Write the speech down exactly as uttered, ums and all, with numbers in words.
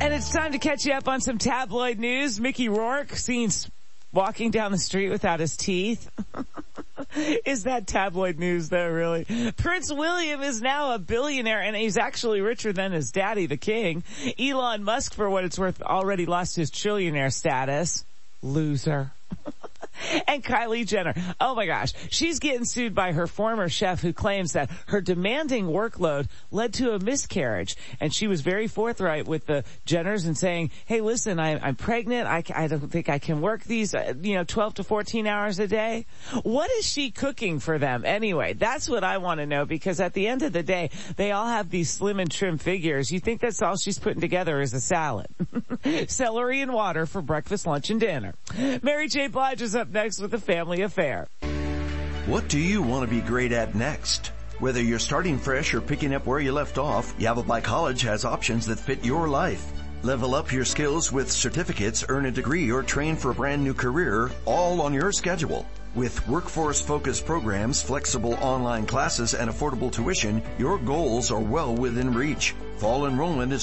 And it's time to catch you up on some tabloid news. Mickey Rourke seen walking down the street without his teeth. Is that tabloid news though, really? Prince William is now a billionaire and he's actually richer than his daddy, the king. Elon Musk, for what it's worth, already lost his trillionaire status. Loser. And Kylie Jenner, oh my gosh, she's getting sued by her former chef who claims that her demanding workload led to a miscarriage. And she was very forthright with the Jenners and saying, hey, listen, I, I'm pregnant. I, I don't think I can work these, uh, you know, twelve to fourteen hours a day. What is she cooking for them anyway? That's what I want to know, because at the end of the day, they all have these slim and trim figures. You think that's all she's putting together is a salad. Celery and water for breakfast, lunch, and dinner. Mary J. Blige is up next with a family affair. What do you want to be great at next? Whether you're starting fresh or picking up where you left off, Yavapai College has options that fit your life. Level up your skills with certificates, earn a degree, or train for a brand new career, all on your schedule. With workforce-focused programs, flexible online classes, and affordable tuition, your goals are well within reach. Fall enrollment is